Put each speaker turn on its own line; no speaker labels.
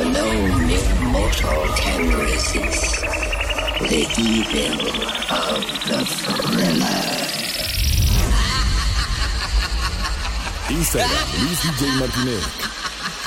alone immortal can resist the evil of the thriller.
Instagram, Luis DJ Martínez.